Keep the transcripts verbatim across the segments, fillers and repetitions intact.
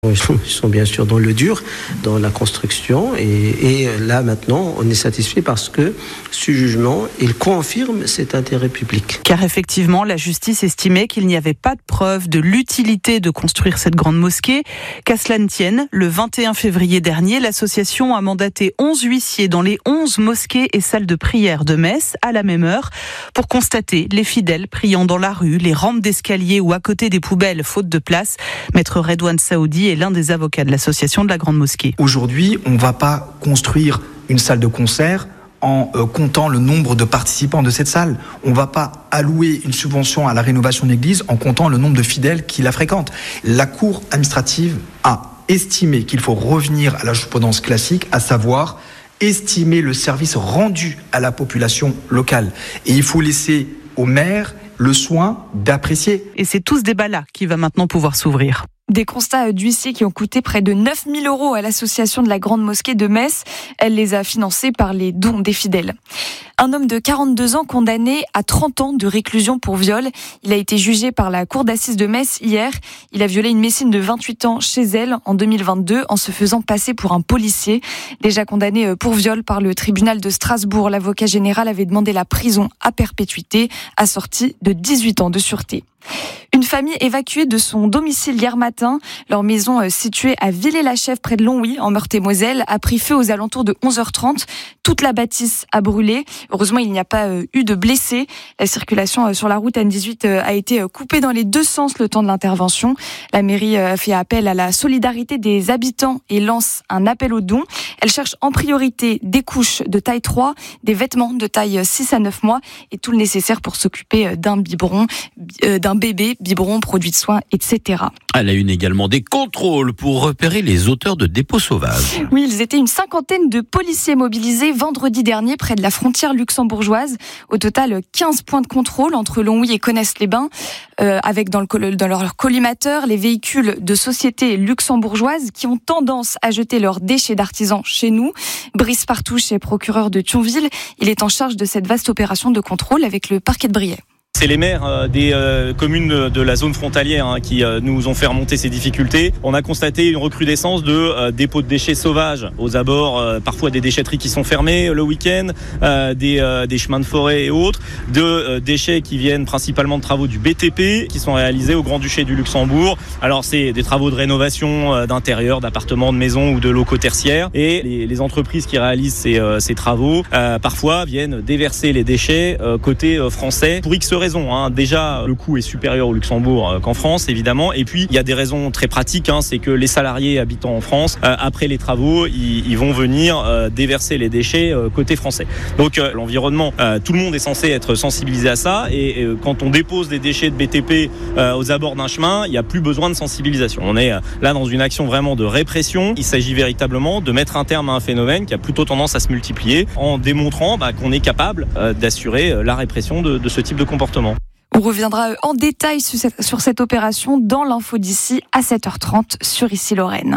Ils sont, ils sont bien sûr dans le dur, dans la construction, et, et là maintenant on est satisfait parce que ce jugement, il confirme cet intérêt public. Car effectivement, la justice estimait qu'il n'y avait pas de preuve de l'utilité de construire cette grande mosquée. Qu'à cela ne tienne, le vingt et un février dernier, l'association a mandaté onze huissiers dans les onze mosquées et salles de prière de Metz à la même heure pour constater les fidèles priant dans la rue, les rampes d'escalier ou à côté des poubelles faute de place. Maître Redouane Saoudi est l'un des avocats de l'association de la Grande Mosquée. Aujourd'hui, on ne va pas construire une salle de concert en euh, comptant le nombre de participants de cette salle. On ne va pas allouer une subvention à la rénovation de l'église en comptant le nombre de fidèles qui la fréquentent. La Cour administrative a estimé qu'il faut revenir à la jurisprudence classique, à savoir estimer le service rendu à la population locale. Et il faut laisser aux maires le soin d'apprécier. Et c'est tout ce débat-là qui va maintenant pouvoir s'ouvrir. Des constats d'huissiers qui ont coûté près de neuf mille euros à l'association de la Grande Mosquée de Metz. Elle les a financés par les dons des fidèles. Un homme de quarante-deux ans condamné à trente ans de réclusion pour viol. Il a été jugé par la cour d'assises de Metz hier. Il a violé une Messine de vingt-huit ans chez elle en deux mille vingt-deux en se faisant passer pour un policier. Déjà condamné pour viol par le tribunal de Strasbourg, l'avocat général avait demandé la prison à perpétuité, assortie de dix-huit ans de sûreté. Une famille évacuée de son domicile hier matin. Leur maison située à Villers-la-Chèvre près de Longwy, en Meurthe-et-Moselle, a pris feu aux alentours de onze heures trente. Toute la bâtisse a brûlé. Heureusement, il n'y a pas eu de blessés. La circulation sur la route N dix-huit a été coupée dans les deux sens le temps de l'intervention. La mairie a fait appel à la solidarité des habitants et lance un appel aux dons. Elle cherche en priorité des couches de taille trois, des vêtements de taille six à neuf mois et tout le nécessaire pour s'occuper d'un biberon, d'un bébé, biberon, produits de soins, et cetera. Elle a une également des contrôles pour repérer les auteurs de dépôts sauvages. Oui, ils étaient une cinquantaine de policiers mobilisés vendredi dernier près de la frontière luxembourgeoise. Au total, quinze points de contrôle entre Longwy et Gonesse-les-Bains, euh, avec dans, le, dans leur collimateur les véhicules de sociétés luxembourgeoises qui ont tendance à jeter leurs déchets d'artisans chez nous. Brice Partouche est procureur de Thionville. Il est en charge de cette vaste opération de contrôle avec le parquet de Briey. C'est les maires euh, des euh, communes de la zone frontalière hein, qui euh, nous ont fait remonter ces difficultés. On a constaté une recrudescence de euh, dépôts de déchets sauvages aux abords, euh, parfois des déchetteries qui sont fermées le week-end, euh, des, euh, des chemins de forêt et autres, de euh, déchets qui viennent principalement de travaux du B T P qui sont réalisés au Grand-Duché du Luxembourg. Alors c'est des travaux de rénovation euh, d'intérieur, d'appartements, de maisons ou de locaux tertiaires. Et les, les entreprises qui réalisent ces, euh, ces travaux euh, parfois viennent déverser les déchets euh, côté euh, français pour X raisons. Hein. Déjà, le coût est supérieur au Luxembourg euh, qu'en France, évidemment. Et puis, il y a des raisons très pratiques. Hein. C'est que les salariés habitant en France, euh, après les travaux, ils, ils vont venir euh, déverser les déchets euh, côté français. Donc, euh, l'environnement, euh, tout le monde est censé être sensibilisé à ça. Et euh, quand on dépose des déchets de B T P euh, aux abords d'un chemin, il n'y a plus besoin de sensibilisation. On est euh, là dans une action vraiment de répression. Il s'agit véritablement de mettre un terme à un phénomène qui a plutôt tendance à se multiplier en démontrant bah, qu'on est capable euh, d'assurer euh, la répression de, de ce type de comportement. On reviendra en détail sur cette, sur cette opération dans l'info d'ici à sept heures trente sur Ici Lorraine.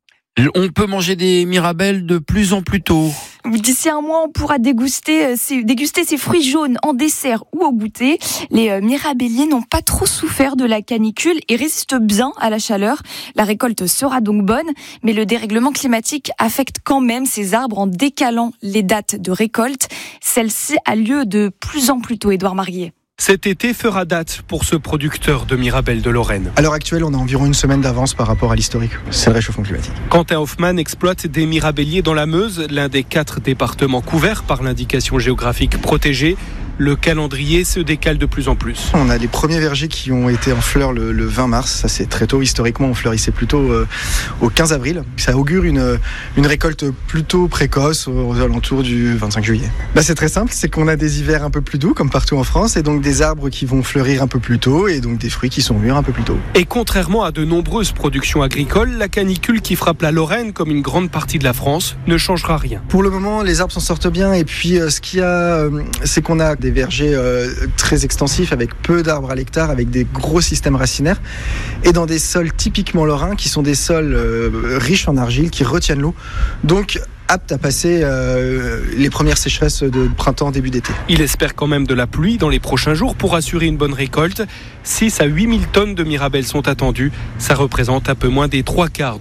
On peut manger des mirabelles de plus en plus tôt. D'ici un mois, on pourra déguster ces, déguster ces fruits jaunes en dessert ou au goûter. Les euh, mirabelliers n'ont pas trop souffert de la canicule et résistent bien à la chaleur. La récolte sera donc bonne, mais le dérèglement climatique affecte quand même ces arbres en décalant les dates de récolte. Celle-ci a lieu de plus en plus tôt, Édouard Marié. Cet été fera date pour ce producteur de mirabelles de Lorraine. À l'heure actuelle, on a environ une semaine d'avance par rapport à l'historique. C'est le réchauffement climatique. Quentin Hoffmann exploite des mirabelliers dans la Meuse, l'un des quatre départements couverts par l'indication géographique protégée. Le calendrier se décale de plus en plus. On a les premiers vergers qui ont été en fleurs le, le vingt mars, ça c'est très tôt. Historiquement, on fleurissait plutôt euh, au quinze avril. Ça augure une, une récolte plutôt précoce aux alentours du vingt-cinq juillet. Bah, c'est très simple, c'est qu'on a des hivers un peu plus doux comme partout en France et donc des arbres qui vont fleurir un peu plus tôt et donc des fruits qui sont mûrs un peu plus tôt. Et contrairement à de nombreuses productions agricoles, la canicule qui frappe la Lorraine comme une grande partie de la France ne changera rien. Pour le moment, les arbres s'en sortent bien et puis euh, ce qu'il y a, euh, c'est qu'on a des vergers euh, très extensifs avec peu d'arbres à l'hectare, avec des gros systèmes racinaires et dans des sols typiquement lorrains qui sont des sols euh, riches en argile qui retiennent l'eau. Donc apte à passer euh, les premières sécheresses de printemps, début d'été. Il espère quand même de la pluie dans les prochains jours pour assurer une bonne récolte. six à huit mille tonnes de mirabelles sont attendues. Ça représente un peu moins des trois quarts